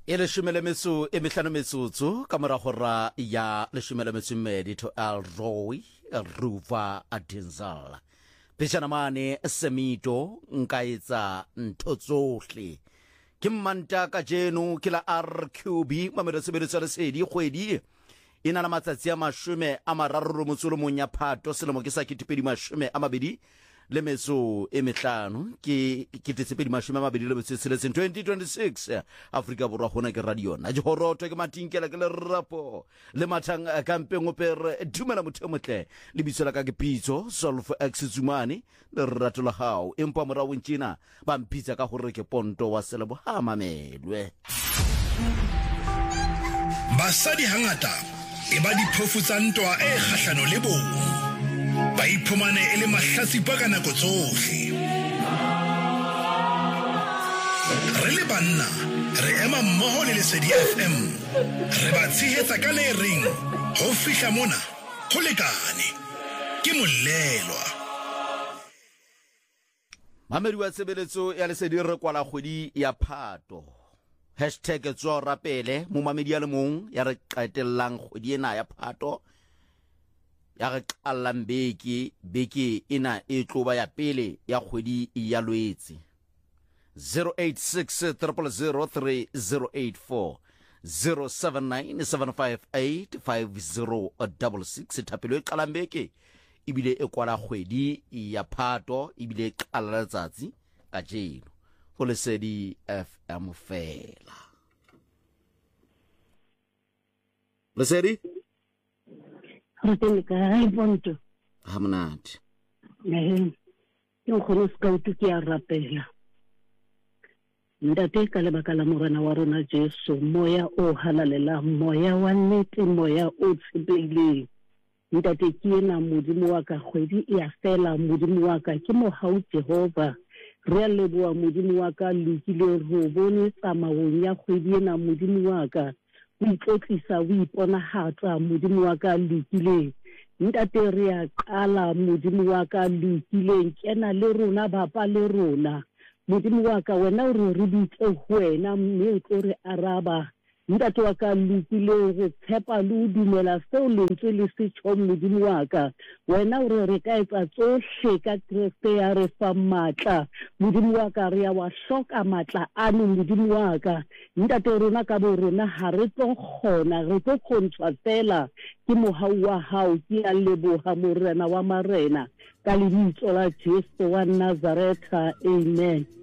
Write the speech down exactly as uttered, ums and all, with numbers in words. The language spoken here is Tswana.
e le shumele metso e mehlano metsotso ka morago ra ya le shumele metso mmedi to Elroy Ruva Adinzal pejana mane semito nka etsa ntho tsohle ke mmanta ka jeno ke la R Q B mamelo sebediswa le sedi kgwedi ina na matsatsi a mashume a mararo motsolo monya phato selemo ke sa ketepedi mashume a mabedi le metso e mehlano ke ketepedi mashume a mabedi le metso seletseng twenty twenty-six Afrika borwa gona ke radio na je horoto ke matinkela ke le rapo le mathang ka mpengo per dumela motho motle le bitsola ka ke pitso Solf Exizumani le rato la hao empa mora wintjina ba mpitsa ka gore ke ponto wa selebo ha mamelwe basadi hangata e ba diphofu tsa ntwa e kgahlano le bo ba iphumane e le mahlatsipa ka nako tsohle re le banna re ema mmoho le Lesedi F M re ba tshehetsa ka le reng ho fihla mona ho lekane ke molelwa mamedi wa tsebeletso ya Lesedi re kwala kgwedi ya Phato hashtag tswa rapele mo mamedi ya le mong ya re qetellang kgwedi ena ya Phato ya re qallang beke beke ena e tloba ya pele ya kgwedi ya Loetse zero eight six zero zero three zero eight four zero seven nine seven five eight five zero six thapelo e qalang beke ibile e kwala kgwedi ya Phato ibile e qala letsatsi ka jeno go Lesedi F M fela Lesedi Hotel ka hai bonto hamnat eh yo khono scout ke a rapela ndate ka le bakala morena wa rona Jesu moya o halalela moya wa nnete moya o tshepile ndate ke na modimo wa ka kgwedi ya fela modimo wa ka ke mo hau Jehova re le bua modimo wa ka lekile ro bone tsamawong ya kgwedi ena modimo wa ka o itlotlisa o ipona hatsa modimo wa ka lekile ntate re ya qala modimo wa ka lekile kena le rona bapa le rona modimo wa ka wena o re bitse wena mme o tlo re araba ntate wa ka lekile re tshepa le o dumela seo lentswe le se tšho modimo wa ka wena o re re ka etsa tsohle ka Kriste ya re fa matla modimo wa ka re ya wa hloka matla ano modimo wa ka ntate rona ka bo rona ha re tlo kgona re tlo kgontshwa fela ke mohau wa hao ke a leboha morena wa marena ka lebitso la Jesu wa Nazareth amen